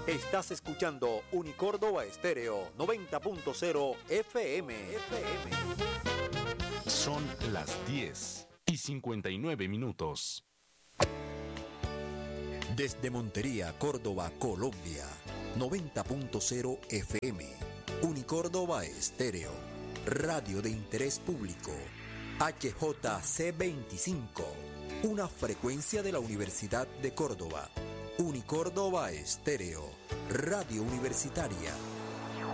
Estás escuchando Unicórdoba Estéreo 90.0 FM. Son las 10:59. Desde Montería, Córdoba, Colombia, 90.0 FM. Unicórdoba Estéreo, radio de interés público. HJC25, una frecuencia de la Universidad de Córdoba. Unicórdoba Estéreo, radio universitaria.